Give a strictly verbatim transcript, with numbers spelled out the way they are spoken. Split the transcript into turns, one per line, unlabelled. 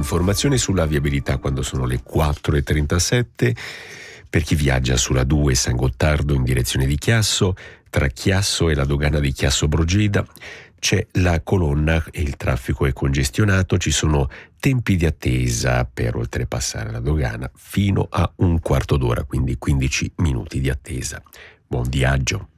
informazioni sulla viabilità quando sono le quattro e trentasette. Per chi viaggia sulla due San Gottardo in direzione di Chiasso, tra Chiasso e la dogana di Chiasso Brogida c'è la colonna e il traffico è congestionato, ci sono tempi di attesa per oltrepassare la dogana fino a un quarto d'ora, quindi quindici minuti di attesa. Buon viaggio!